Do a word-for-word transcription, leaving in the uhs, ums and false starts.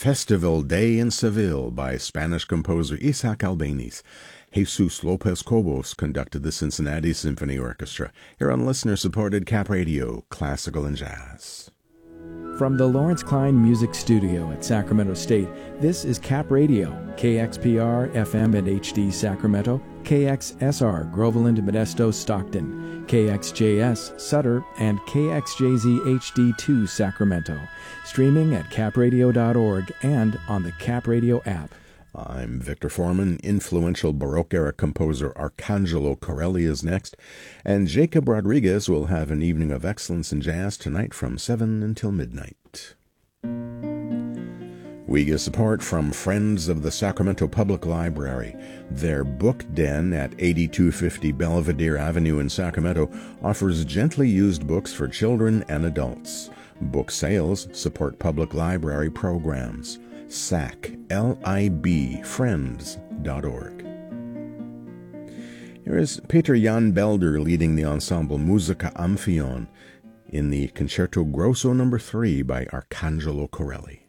Festival Day in Seville by Spanish composer Isaac Albéniz. Jesus Lopez Cobos conducted the Cincinnati Symphony Orchestra, here on listener-supported Cap Radio, Classical and Jazz. From the Lawrence Klein Music Studio at Sacramento State, this is Cap Radio, K X P R, F M and H D Sacramento, K X S R, Groveland, Modesto, Stockton, K X J S, Sutter, and K X J Z H D two, Sacramento. Streaming at cap radio dot org and on the Cap Radio app. I'm Victor Foreman. Influential Baroque-era composer Arcangelo Corelli is next, and Jacob Rodriguez will have an evening of excellence in jazz tonight from seven until midnight. We get support from Friends of the Sacramento Public Library. Their book den at eighty-two fifty Belvedere Avenue in Sacramento offers gently used books for children and adults. Book sales support public library programs. S A C, L I B, friends dot org. Here is Peter Jan Belder leading the ensemble Musica Amphion in the Concerto Grosso number three by Arcangelo Corelli.